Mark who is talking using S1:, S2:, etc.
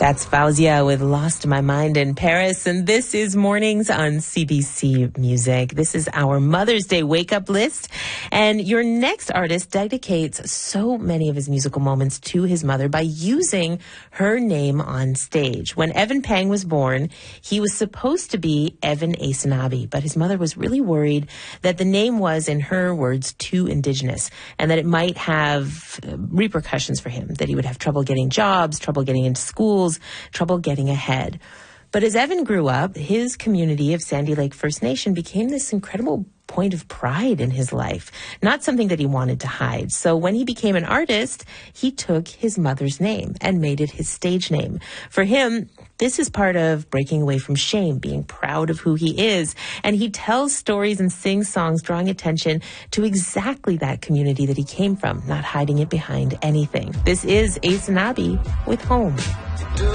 S1: That's Fauzia with Lost My Mind in Paris. And this is Mornings on CBC Music. This is our Mother's Day wake-up list. And your next artist dedicates so many of his musical moments to his mother by using her name on stage. When Evan Pang was born, he was supposed to be Evan Asinabi, but his mother was really worried that the name was, in her words, too indigenous, and that it might have repercussions for him, that he would have trouble getting jobs, trouble getting into schools, trouble getting ahead. But as Evan grew up, his community of Sandy Lake First Nation became this incredible point of pride in his life, not something that he wanted to hide. So when he became an artist, he took his mother's name and made it his stage name. For him, this is part of breaking away from shame, being proud of who he is. And he tells stories and sings songs, drawing attention to exactly that community that he came from, not hiding it behind anything. This is Asinabi with Home.